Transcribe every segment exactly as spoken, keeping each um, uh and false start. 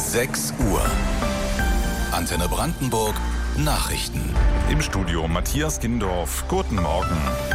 sechs Uhr. Antenne Brandenburg Nachrichten. Im Studio Matthias Gindorf. Guten Morgen.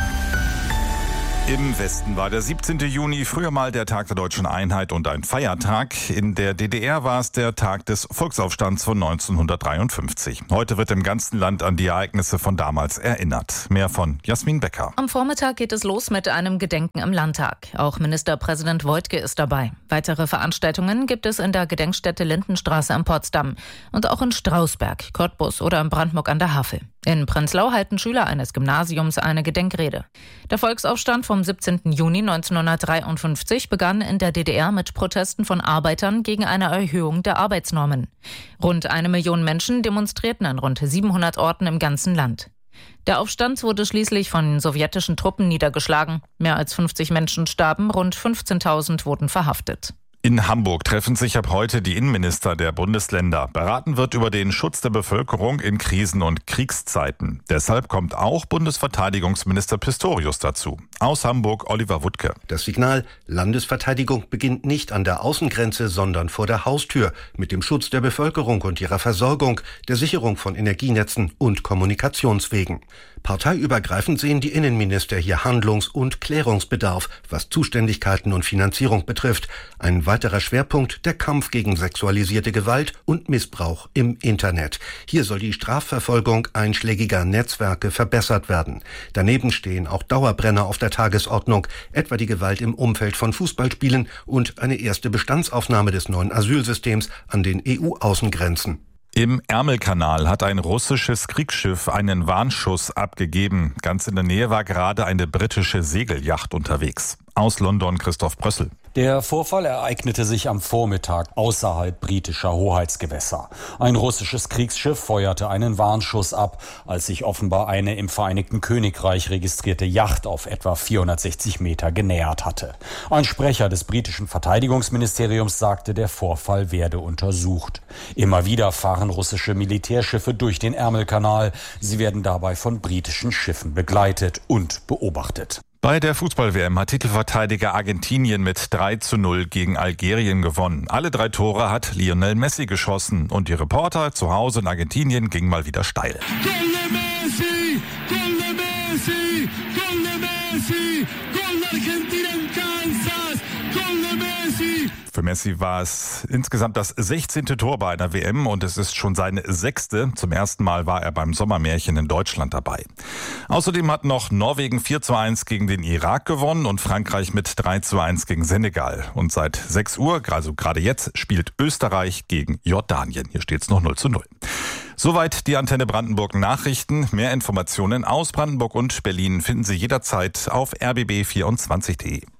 Im Westen war der siebzehnten Juni früher mal der Tag der Deutschen Einheit und ein Feiertag. In der D D R war es der Tag des Volksaufstands von neunzehnhundertdreiundfünfzig. Heute wird im ganzen Land an die Ereignisse von damals erinnert. Mehr von Jasmin Becker. Am Vormittag geht es los mit einem Gedenken im Landtag. Auch Ministerpräsident Woidke ist dabei. Weitere Veranstaltungen gibt es in der Gedenkstätte Lindenstraße in Potsdam und auch in Strausberg, Cottbus oder in Brandenburg an der Havel. In Prenzlau halten Schüler eines Gymnasiums eine Gedenkrede. Der Volksaufstand vom siebzehnten Juni neunzehnhundertdreiundfünfzig begann in der D D R mit Protesten von Arbeitern gegen eine Erhöhung der Arbeitsnormen. Rund eine Million Menschen demonstrierten an rund siebenhundert Orten im ganzen Land. Der Aufstand wurde schließlich von sowjetischen Truppen niedergeschlagen. Mehr als fünfzig Menschen starben, rund fünfzehntausend wurden verhaftet. In Hamburg treffen sich ab heute die Innenminister der Bundesländer. Beraten wird über den Schutz der Bevölkerung in Krisen- und Kriegszeiten. Deshalb kommt auch Bundesverteidigungsminister Pistorius dazu. Aus Hamburg Oliver Wuttke. Das Signal: Landesverteidigung beginnt nicht an der Außengrenze, sondern vor der Haustür mit dem Schutz der Bevölkerung und ihrer Versorgung, der Sicherung von Energienetzen und Kommunikationswegen. Parteiübergreifend sehen die Innenminister hier Handlungs- und Klärungsbedarf, was Zuständigkeiten und Finanzierung betrifft. Ein weiterer Schwerpunkt: der Kampf gegen sexualisierte Gewalt und Missbrauch im Internet. Hier soll die Strafverfolgung einschlägiger Netzwerke verbessert werden. Daneben stehen auch Dauerbrenner auf der Tagesordnung, etwa die Gewalt im Umfeld von Fußballspielen und eine erste Bestandsaufnahme des neuen Asylsystems an den E U-Außengrenzen. Im Ärmelkanal hat ein russisches Kriegsschiff einen Warnschuss abgegeben. Ganz in der Nähe war gerade eine britische Segelyacht unterwegs. Aus London Christoph Brössel. Der Vorfall ereignete sich am Vormittag außerhalb britischer Hoheitsgewässer. Ein russisches Kriegsschiff feuerte einen Warnschuss ab, als sich offenbar eine im Vereinigten Königreich registrierte Yacht auf etwa vierhundertsechzig Meter genähert hatte. Ein Sprecher des britischen Verteidigungsministeriums sagte, der Vorfall werde untersucht. Immer wieder fahren russische Militärschiffe durch den Ärmelkanal. Sie werden dabei von britischen Schiffen begleitet und beobachtet. Bei der Fußball-W M hat Titelverteidiger Argentinien mit drei zu null gegen Algerien gewonnen. Alle drei Tore hat Lionel Messi geschossen und die Reporter zu Hause in Argentinien gingen mal wieder steil. Gol de Messi, Gol de Messi, Gol de Messi, Gol de Argentina en Kansas, Gol de Messi. Für Messi war es insgesamt das sechzehnte Tor bei einer W M und es ist schon seine sechste. Zum ersten Mal war er beim Sommermärchen in Deutschland dabei. Außerdem hat noch Norwegen vier zu eins gegen den Irak gewonnen und Frankreich mit drei zu eins gegen Senegal. Und seit sechs Uhr, also gerade jetzt, spielt Österreich gegen Jordanien. Hier steht es noch null zu null. Soweit die Antenne Brandenburg Nachrichten. Mehr Informationen aus Brandenburg und Berlin finden Sie jederzeit auf r b b vierundzwanzig punkt d e.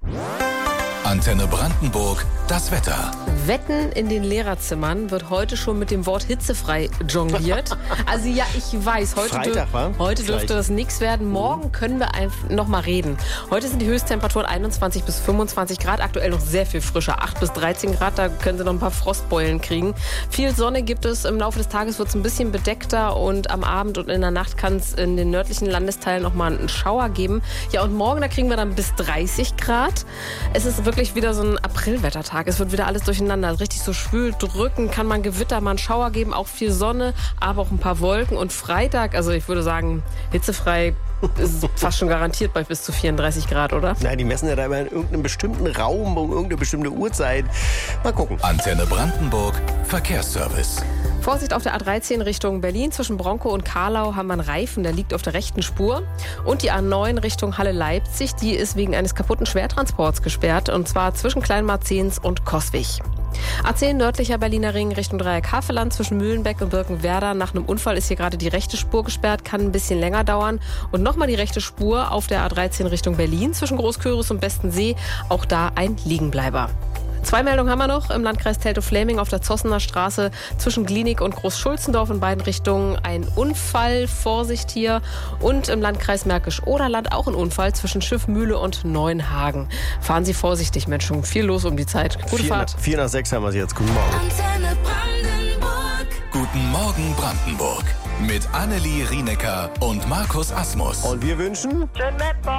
Antenne Brandenburg, das Wetter. Wetten in den Lehrerzimmern wird heute schon mit dem Wort hitzefrei jongliert. Also ja, ich weiß, heute, Freitag, dür- heute dürfte das nichts werden. Morgen können wir einfach noch mal reden. Heute sind die Höchsttemperaturen einundzwanzig bis fünfundzwanzig Grad, aktuell noch sehr viel frischer, acht bis dreizehn Grad, da können Sie noch ein paar Frostbeulen kriegen. Viel Sonne gibt es, im Laufe des Tages wird es ein bisschen bedeckter und am Abend und in der Nacht kann es in den nördlichen Landesteilen noch mal einen Schauer geben. Ja, und morgen, da kriegen wir dann bis dreißig Grad. Es ist wirklich wieder so ein Aprilwettertag. Es wird wieder alles durcheinander. Richtig so schwül drücken, kann man Gewitter, mal einen Schauer geben, auch viel Sonne, aber auch ein paar Wolken. Und Freitag, also ich würde sagen, hitzefrei ist fast schon garantiert bei bis zu vierunddreißig Grad, oder? Nein, die messen ja da immer in irgendeinem bestimmten Raum, um irgendeine bestimmte Uhrzeit. Mal gucken. Antenne Brandenburg, Verkehrsservice. Vorsicht auf der A dreizehn Richtung Berlin. Zwischen Bronkow und Karlau haben wir einen Reifen, der liegt auf der rechten Spur. Und die A neun Richtung Halle-Leipzig, die ist wegen eines kaputten Schwertransports gesperrt. Und zwar zwischen Kleinmarzens und Coswig. A zehn nördlicher Berliner Ring Richtung Dreieck-Havelland. Zwischen Mühlenbeck und Birkenwerder. Nach einem Unfall ist hier gerade die rechte Spur gesperrt, kann ein bisschen länger dauern. Und nochmal die rechte Spur auf der A dreizehn Richtung Berlin. Zwischen Großküritz und Bestensee. Auch da ein Liegenbleiber. Zwei Meldungen haben wir noch. Im Landkreis Teltow-Fläming auf der Zossener Straße zwischen Glienig und Großschulzendorf in beiden Richtungen ein Unfall. Vorsicht hier. Und im Landkreis Märkisch-Oderland auch ein Unfall zwischen Schiffmühle und Neuenhagen. Fahren Sie vorsichtig, Menschen. Viel los um die Zeit. Gute vier, Fahrt. vier nach sechs haben wir sie jetzt. Guten Morgen. Antenne Brandenburg. Guten Morgen Brandenburg. Mit Annelie Rienecker und Markus Asmus. Und wir wünschen schön Wetter.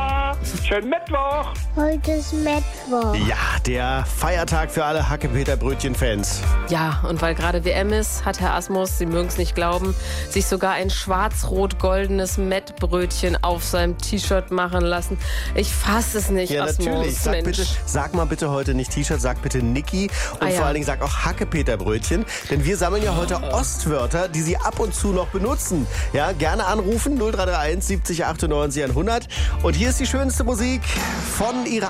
Schönen Mittwoch. Heute ist Mittwoch. Ja, der Feiertag für alle Hacke-Peter-Brötchen-Fans. Ja, und weil gerade W M ist, hat Herr Asmus, Sie mögen es nicht glauben, sich sogar ein schwarz-rot-goldenes Mettbrötchen auf seinem T-Shirt machen lassen. Ich fasse es nicht, Ja, Asmus. natürlich. Sag, Mensch. bitte, sag mal bitte heute nicht T-Shirt, sag bitte Niki. Und Ah, ja. vor allen Dingen sag auch Hacke-Peter-Brötchen. Denn wir sammeln ja heute Ostwörter, die Sie ab und zu noch benutzen. Ja, gerne anrufen, null drei drei eins siebzig achtundneunzig hundert. Und hier ist die schönste Musik von Ihrer